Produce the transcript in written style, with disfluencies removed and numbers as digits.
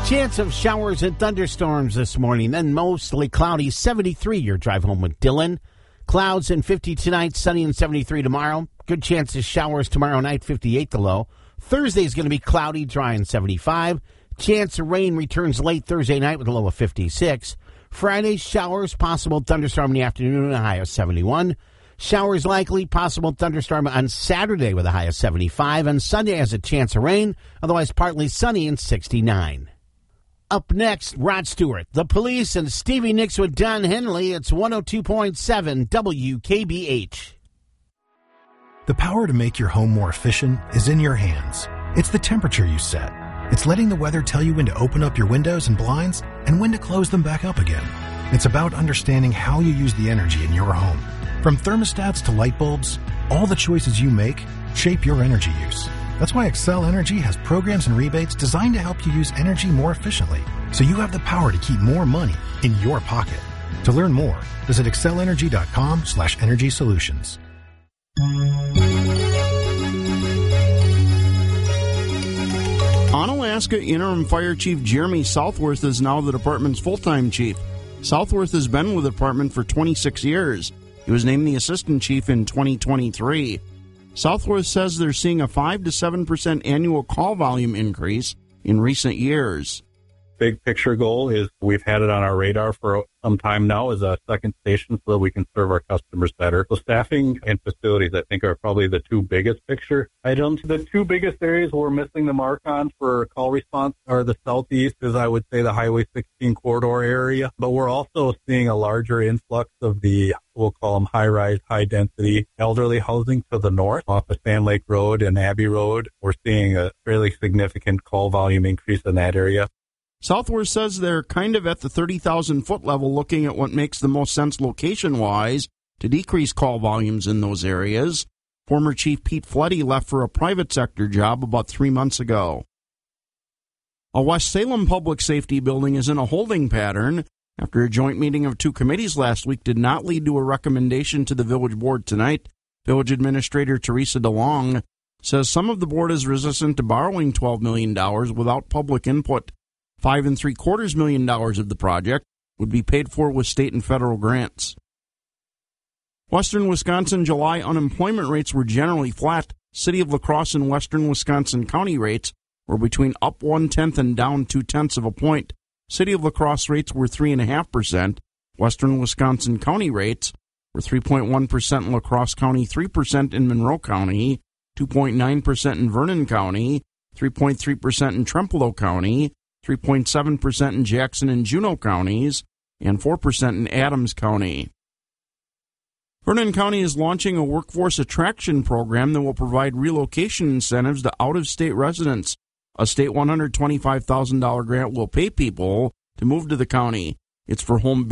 Chance of showers and thunderstorms this morning, then mostly cloudy, 73 your drive home with Dylan. Clouds and 50 tonight, sunny and 73 tomorrow. Good chance of showers tomorrow night, 58 the low. Thursday is going to be cloudy, dry and 75. Chance of rain returns late Thursday night with a low of 56. Friday, showers, possible thunderstorm in the afternoon and a high of 71. Showers likely, possible thunderstorm on Saturday with a high of 75. And Sunday has a chance of rain, otherwise partly sunny and 69. Up next, Rod Stewart, The Police, and Stevie Nicks with Don Henley. It's 102.7 WKBH. The power to make your home more efficient is in your hands. It's the temperature you set. It's letting the weather tell you when to open up your windows and blinds and when to close them back up again. It's about understanding how you use the energy in your home. From thermostats to light bulbs, all the choices you make shape your energy use. That's why Xcel Energy has programs and rebates designed to help you use energy more efficiently, so you have the power to keep more money in your pocket. To learn more, visit XcelEnergy.com/energy solutions. Onalaska Interim Fire Chief Jeremy Southworth is now the department's full-time chief. Southworth has been with the department for 26 years. He was named the assistant chief in 2023. Southworth says they're seeing a 5 to 7% annual call volume increase in recent years. Big picture goal is we've had it on our radar for some time now as a second station so that we can serve our customers better. So staffing and facilities, I think, are probably the two biggest picture items. The two biggest areas we're missing the mark on for call response are the southeast, is I would say the Highway 16 corridor area. But we're also seeing a larger influx of the, we'll call them high-rise, high-density elderly housing to the north off of Sand Lake Road and Abbey Road. We're seeing a fairly significant call volume increase in that area. Southworth says they're kind of at the 30,000-foot level looking at what makes the most sense location-wise to decrease call volumes in those areas. Former Chief Pete Fletty left for a private sector job about 3 months ago. A West Salem public safety building is in a holding pattern after a joint meeting of two committees last week did not lead to a recommendation to the village board tonight. Village Administrator Teresa DeLong says some of the board is resistant to borrowing $12 million without public input. $5.75 million of the project would be paid for with state and federal grants. Western Wisconsin July unemployment rates were generally flat. City of La Crosse and Western Wisconsin County rates were between up 0.1 and down 0.2 of a point. City of La Crosse rates were 3.5%. Western Wisconsin County rates were 3.1% in La Crosse County, 3% in Monroe County, 2.9% in Vernon County, 3.3% in Trempealeau County, 3.7% in Jackson and Juneau counties, and 4% in Adams County. Vernon County is launching a workforce attraction program that will provide relocation incentives to out-of-state residents. A state $125,000 grant will pay people to move to the county. It's for home